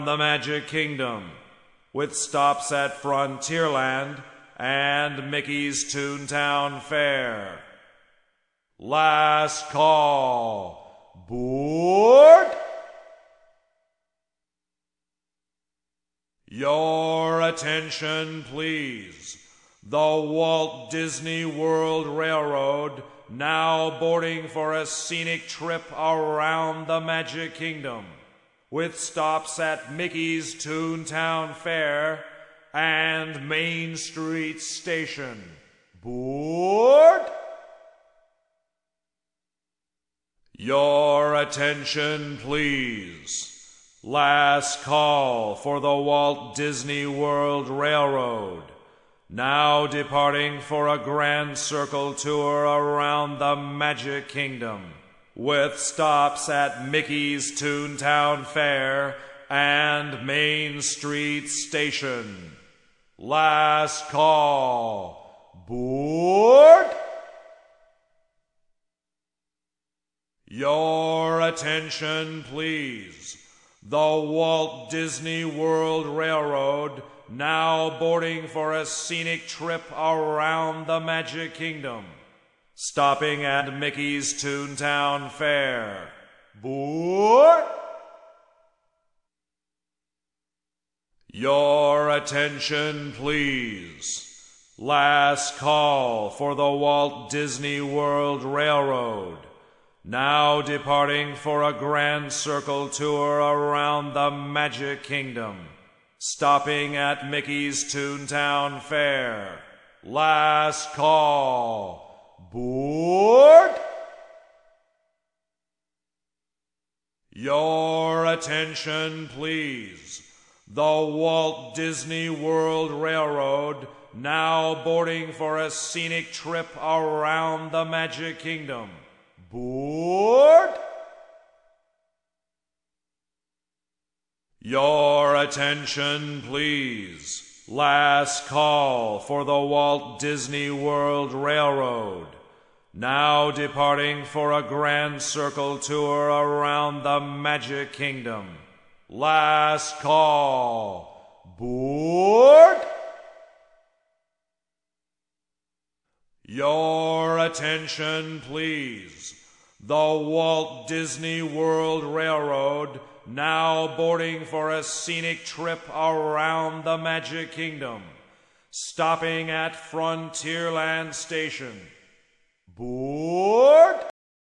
the Magic Kingdom, with stops at Frontierland and Mickey's Toontown Fair. Last call. Board? Your attention, please. The Walt Disney World Railroad now boarding for a scenic trip around the Magic Kingdom, with stops at Mickey's Toontown Fair and Main Street Station. Board? Your attention, please. Last call for the Walt Disney World Railroad, now departing for a grand circle tour around the Magic Kingdom, with stops at Mickey's Toontown Fair and Main Street Station. Last call. Board? Your attention, please. The Walt Disney World Railroad now boarding for a scenic trip around the Magic Kingdom, stopping at Mickey's Toontown Fair. Board? Your attention, please. Last call for the Walt Disney World Railroad, now departing for a grand circle tour around the Magic Kingdom, stopping at Mickey's Toontown Fair. Last call. Board? Your attention, please. The Walt Disney World Railroad now boarding for a scenic trip around the Magic Kingdom. Board? Your attention, please. Last call for the Walt Disney World Railroad, now departing for a grand circle tour around the Magic Kingdom. Last call. Board? Your attention, please. The Walt Disney World Railroad now boarding for a scenic trip around the Magic Kingdom, stopping at Frontierland Station. Board?